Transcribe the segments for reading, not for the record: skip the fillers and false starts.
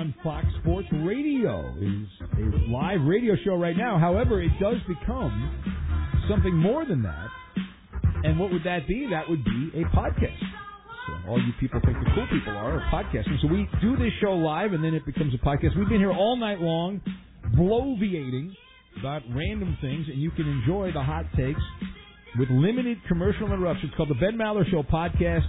on Fox Sports Radio. It is a live radio show right now. However, it does become something more than that. And what would that be? That would be a podcast. So all you people think the cool people are podcasting. So we do this show live, and then it becomes a podcast. We've been here all night long, bloviating about random things, and you can enjoy the hot takes with limited commercial interruptions. It's called the Ben Maller Show Podcast.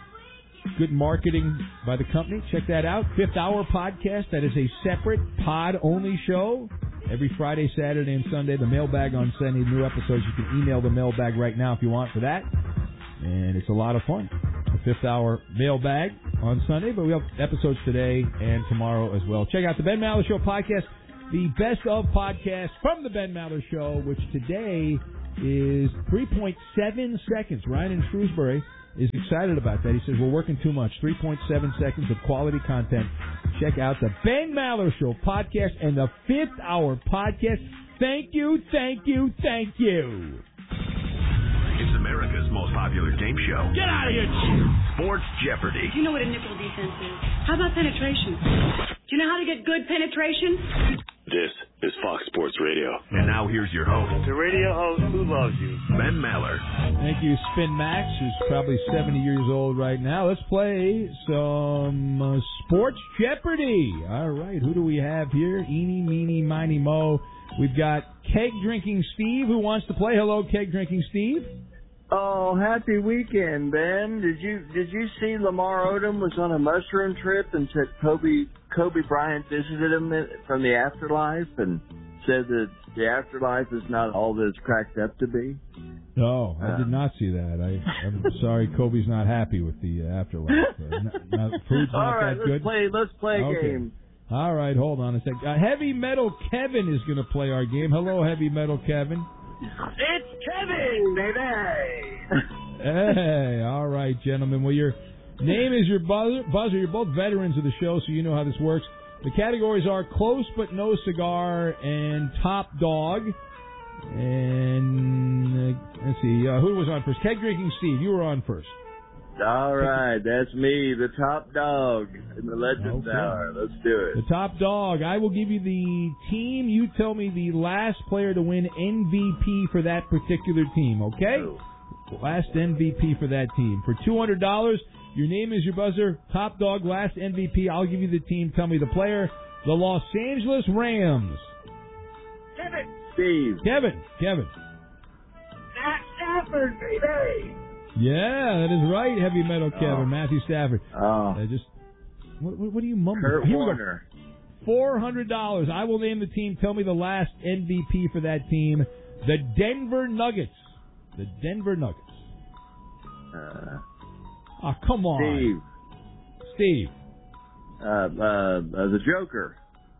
Good marketing by the company. Check that out. Fifth Hour Podcast. That is a separate pod-only show. Every Friday, Saturday, and Sunday. The mailbag on Sunday. New episodes. You can email the mailbag right now if you want for that. And it's a lot of fun. The Fifth Hour mailbag on Sunday. But we have episodes today and tomorrow as well. Check out the Ben Maller Show Podcast. The best of podcast from the Ben Maller Show, which today is 3.7 seconds. Ryan in Shrewsbury is excited about that. He says, we're working too much. 3.7 seconds of quality content. Check out the Ben Maller Show podcast and the Fifth Hour Podcast. Thank you, thank you, thank you. It's America's most popular game show. Get out of here! Sports Jeopardy! Do you know what a nickel defense is? How about penetration? Do you know how to get good penetration? This is Fox Sports Radio. And now here's your host. The radio host who loves you. Ben Maller. Thank you, Spin Max, who's probably 70 years old right now. Let's play some Sports Jeopardy. All right, who do we have here? Eeny, meeny, miny, mo. We've got Keg Drinking Steve who wants to play. Hello, Keg Drinking Steve. Oh, happy weekend, Ben. Did you see Lamar Odom was on a mushroom trip and said Kobe Bryant visited him from the afterlife and said that the afterlife is not all that it's cracked up to be? No, I did not see that. I'm sorry Kobe's not happy with the afterlife. Food's not all right, that good. Let's play a game. All right, hold on a sec. Heavy Metal Kevin is going to play our game. Hello, Heavy Metal Kevin. It's Kevin, baby! Hey, all right, gentlemen. Well, your name is your buzzer. You're both veterans of the show, so you know how this works. The categories are Close But No Cigar and Top Dog. And let's see, who was on first? Keg Drinking Steve, you were on first. All right, that's me, the top dog in the Legends Hour. Let's do it. The top dog. I will give you the team. You tell me the last player to win MVP for that particular team, okay? Last MVP for that team. For $200, your name is your buzzer. Top dog, last MVP. I'll give you the team. Tell me the player. The Los Angeles Rams. Kevin. Steve. Kevin. Matt Stafford, baby. Yeah, that is right, Heavy Metal Kevin. Matthew Stafford. What do you mumble? Kurt Warner. $400. I will name the team. Tell me the last MVP for that team. The Denver Nuggets. The Denver Nuggets. Come on. Steve. The Joker.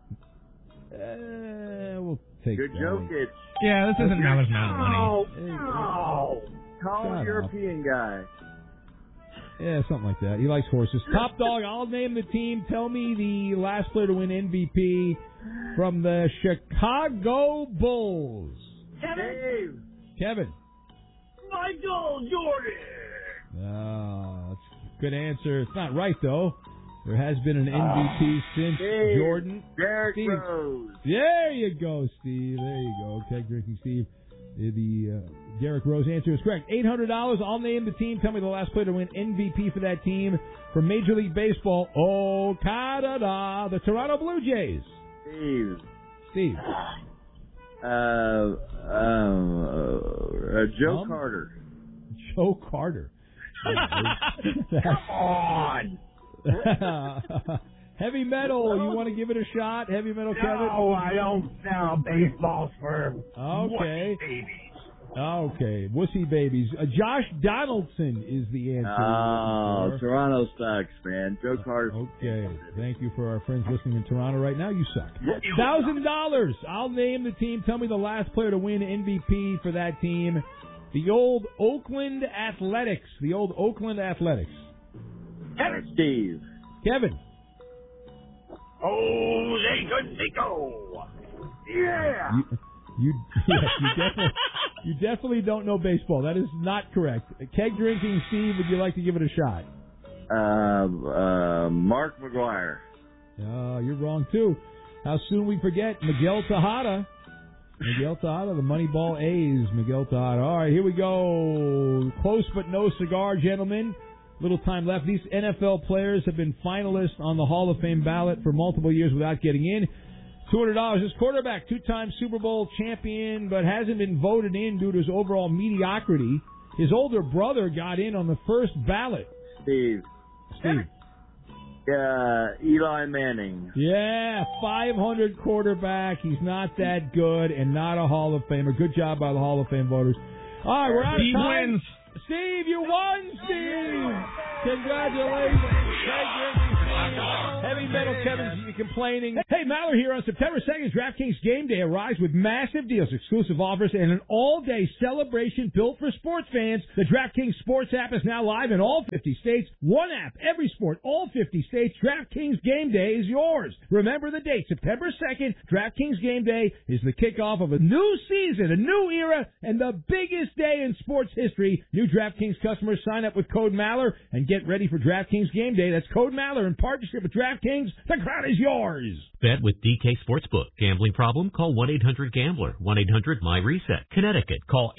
We'll take Good that. Jokic. Yeah, this isn't Maller's amount of money. No. Tall European guy. Yeah, something like that. He likes horses. Top dog, I'll name the team. Tell me the last player to win MVP from the Chicago Bulls. Kevin. Michael Jordan. That's a good answer. It's not right, though. There has been an MVP since Jordan. Derrick Rose. There you go, Steve. There you go. Keg Drinking Steve. The Derrick Rose answer is correct. $800. I'll name the team. Tell me the last player to win MVP for that team from Major League Baseball. Oh, Canada. The Toronto Blue Jays. Steve. Joe Carter. Joe Carter. Come on. Heavy Metal, you want to give it a shot? Heavy Metal Kevin? No, I don't sell baseballs for okay. wussy babies. Okay, wussy babies. Josh Donaldson is the answer. Oh, Toronto sucks, man. Joe Carter. Okay, thank you for our friends listening in Toronto right now. You suck. $1,000. I'll name the team. Tell me the last player to win MVP for that team. The old Oakland Athletics. The old Oakland Athletics. Steve. Kevin. Jose Canseco. Yeah. You definitely don't know baseball. That is not correct. Keg Drinking Steve, would you like to give it a shot? Mark McGwire. You're wrong, too. How soon we forget Miguel Tejada. Miguel Tejada, the Moneyball A's. Miguel Tejada. All right, here we go. Close but no cigar, gentlemen. Little time left. These NFL players have been finalists on the Hall of Fame ballot for multiple years without getting in. $200. This quarterback, two-time Super Bowl champion, but hasn't been voted in due to his overall mediocrity. His older brother got in on the first ballot. Steve. Eli Manning. Yeah, 500 quarterback. He's not that good and not a Hall of Famer. Good job by the Hall of Fame voters. All right, we're out of time. Wins. Steve, you won, Steve. Congratulations. Heavy Metal Kevin's complaining. Hey, Maller here. On September 2nd, DraftKings Game Day arrives with massive deals, exclusive offers, and an all-day celebration built for sports fans. The DraftKings Sports app is now live in all 50 states. One app, every sport, all 50 states. DraftKings Game Day is yours. Remember the date, September 2nd. DraftKings Game Day is the kickoff of a new season, a new era, and the biggest day in sports history. New DraftKings customers sign up with code Maller and get ready for DraftKings Game Day. That's code Maller in partnership with DraftKings. The crowd is yours. Bet with DK Sportsbook. Gambling problem? Call 1-800-GAMBLER. 1-800-MY-RESET. Connecticut. Call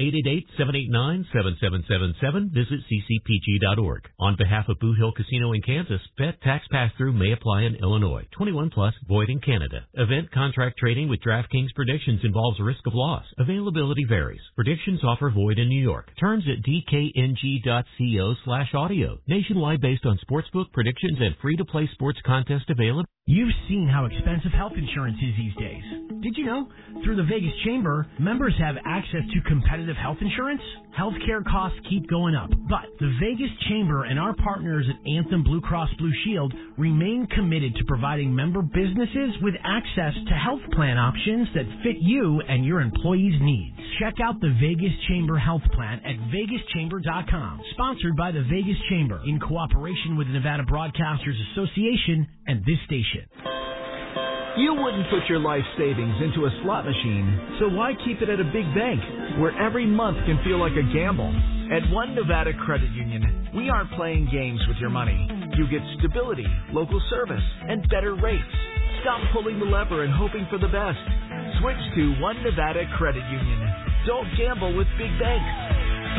888-789-7777. Visit ccpg.org. On behalf of Boot Hill Casino in Kansas, bet tax pass-through may apply in Illinois. 21 plus, void in Canada. Event contract trading with DraftKings Predictions involves risk of loss. Availability varies. Predictions offer void in New York. Terms at dkng.co/audio. Nationwide based on sportsbook predictions and free-to-play sports contest available. You've seen how expensive health insurance is these days. Did you know? Through the Vegas Chamber, members have access to competitive health insurance. Healthcare costs keep going up, but the Vegas Chamber and our partners at Anthem Blue Cross Blue Shield remain committed to providing member businesses with access to health plan options that fit you and your employees' needs. Check out the Vegas Chamber Health Plan at vegaschamber.com. Sponsored by the Vegas Chamber in cooperation with the Nevada Broadcasters Association and this station. You wouldn't put your life savings into a slot machine, so why keep it at a big bank where every month can feel like a gamble? At One Nevada Credit Union, we aren't playing games with your money. You get stability, local service, and better rates. Stop pulling the lever and hoping for the best. Switch to One Nevada Credit Union. Don't gamble with big banks.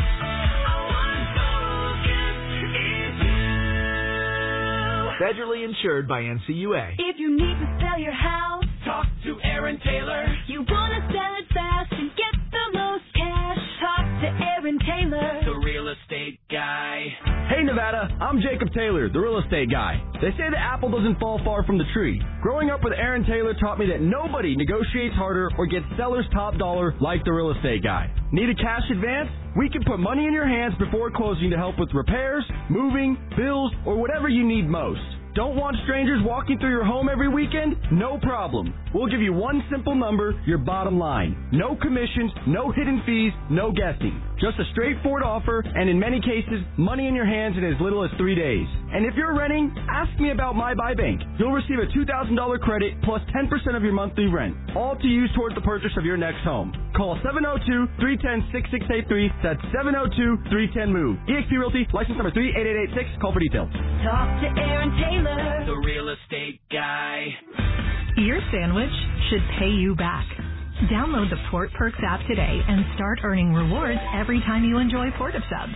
Federally insured by NCUA. If you need to sell your house, talk to Aaron Taylor. You want to sell it fast and get the most cash, talk to Aaron Taylor, the real estate guy. Hey Nevada, I'm Jacob Taylor, the real estate guy. They say the apple doesn't fall far from the tree. Growing up with Aaron Taylor taught me that nobody negotiates harder or gets seller's top dollar like the real estate guy. Need a cash advance? We can put money in your hands before closing to help with repairs, moving, bills, or whatever you need most. Don't want strangers walking through your home every weekend? No problem. We'll give you one simple number, your bottom line. No commissions, no hidden fees, no guessing. Just a straightforward offer, and in many cases, money in your hands in as little as 3 days. And if you're renting, ask me about My Buy Bank. You'll receive a $2,000 credit plus 10% of your monthly rent, all to use towards the purchase of your next home. Call 702-310-6683. That's 702-310-MOVE. eXp Realty, license number 38886. Call for details. Talk to Aaron Taylor, the real estate guy. Your sandwich should pay you back. Download the Port Perks app today and start earning rewards every time you enjoy Port of Subs.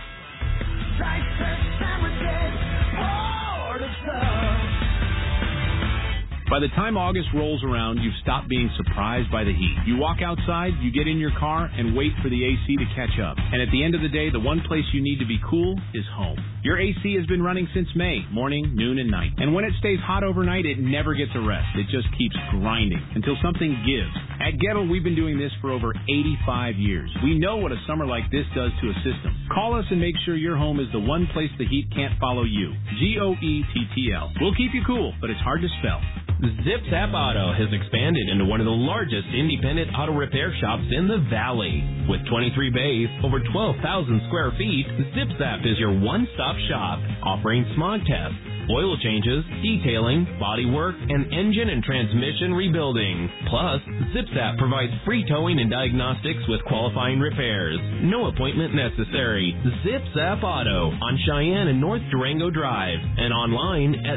By the time August rolls around, you've stopped being surprised by the heat. You walk outside, you get in your car, and wait for the AC to catch up. And at the end of the day, the one place you need to be cool is home. Your AC has been running since May, morning, noon, and night. And when it stays hot overnight, it never gets a rest. It just keeps grinding until something gives. At Gettle, we've been doing this for over 85 years. We know what a summer like this does to a system. Call us and make sure your home is the one place the heat can't follow you. GOETTL. We'll keep you cool, but it's hard to spell. Zip Zap Auto has expanded into one of the largest independent auto repair shops in the Valley. With 23 bays, over 12,000 square feet, Zip Zap is your one-stop shop, offering smog tests, oil changes, detailing, body work, and engine and transmission rebuilding. Plus, ZipZap provides free towing and diagnostics with qualifying repairs. No appointment necessary. ZipZap Auto on Cheyenne and North Durango Drive and online at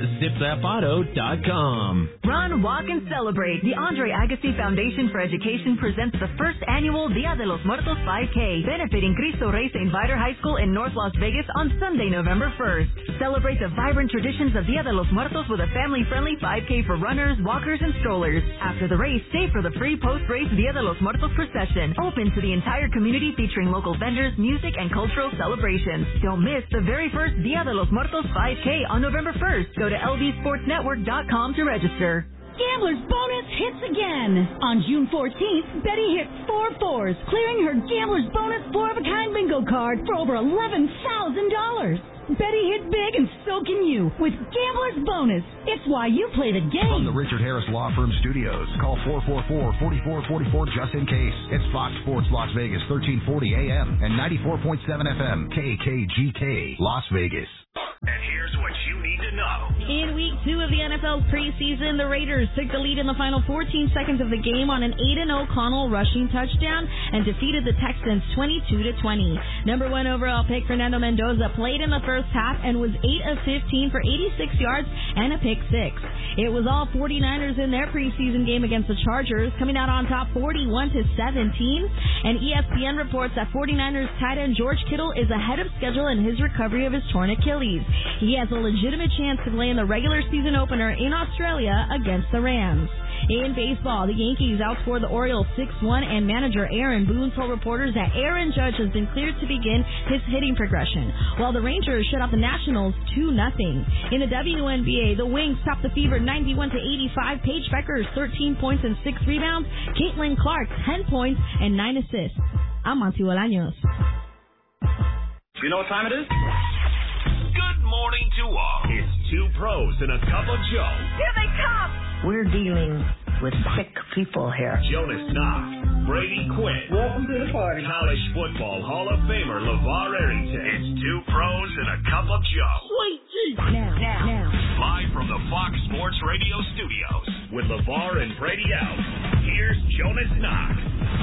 zipzapauto.com. Run, walk, and celebrate. The Andre Agassi Foundation for Education presents the first annual Dia de los Muertos 5K, benefiting Cristo Rey St. Viator High School in North Las Vegas on Sunday, November 1st. Celebrate the vibrant traditions of Dia de los Muertos with a family-friendly 5K for runners, walkers, and strollers. After the race, stay for the free post-race Dia de los Muertos procession, open to the entire community featuring local vendors, music, and cultural celebrations. Don't miss the very first Dia de los Muertos 5K on November 1st. Go to lvsportsnetwork.com to register. Gambler's Bonus hits again. On June 14th, Betty hit 4 4s, clearing her Gambler's Bonus 4-of-a-kind bingo card for over $11,000. Betty hit big and so can you with Gambler's Bonus. It's why you play the game. From the Richard Harris Law Firm Studios, call 444-4444 just in case. It's Fox Sports Las Vegas, 1340 AM and 94.7 FM, KKGK, Las Vegas. And here's what you need to know. In week 2 of the NFL's preseason, the Raiders took the lead in the final 14 seconds of the game on an 8-0 Connell rushing touchdown and defeated the Texans 22-20. Number 1 overall pick Fernando Mendoza played in the first half and was 8 of 15 for 86 yards and a pick 6. It was all 49ers in their preseason game against the Chargers, coming out on top 41-17. And ESPN reports that 49ers tight end George Kittle is ahead of schedule in his recovery of his torn Achilles. He has a legitimate chance to play in the regular season opener in Australia against the Rams. In baseball, the Yankees outscored the Orioles 6-1, and manager Aaron Boone told reporters that Aaron Judge has been cleared to begin his hitting progression, while the Rangers shut out the Nationals 2-0. In the WNBA, the Wings topped the Fever 91-85. Paige Beckers 13 points and 6 rebounds. Caitlin Clark 10 points and 9 assists. I'm Monty Bolaños. You know what time it is? Good morning to all. It's 2 pros and a cup of Joe. Here they come. We're dealing with sick people here. Jonas Knox, Brady Quinn. Welcome to the party. College football Hall of Famer LeVar Arrington. It's 2 pros and a cup of Joe. Sweet Jesus. Now. Live from the Fox Sports Radio studios with LeVar and Brady out. Here's Jonas Knox.